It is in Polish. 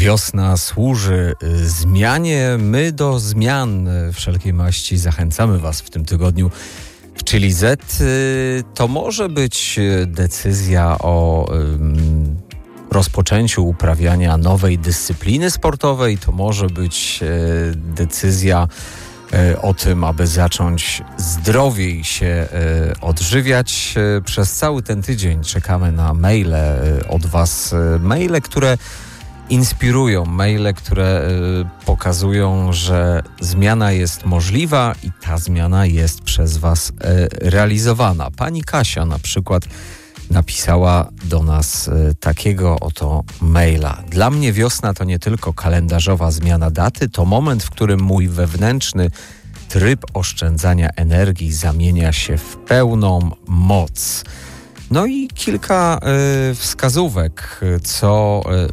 Wiosna służy zmianie. My do zmian wszelkiej maści zachęcamy Was w tym tygodniu w Chili Z. To może być decyzja o rozpoczęciu uprawiania nowej dyscypliny sportowej. To może być decyzja o tym, aby zacząć zdrowiej się odżywiać. Przez cały ten tydzień czekamy na maile od Was. Maile, które inspirują, maile, które pokazują, że zmiana jest możliwa i ta zmiana jest przez Was realizowana. Pani Kasia na przykład napisała do nas takiego oto maila. Dla mnie wiosna to nie tylko kalendarzowa zmiana daty, to moment, w którym mój wewnętrzny tryb oszczędzania energii zamienia się w pełną moc. No i kilka wskazówek, co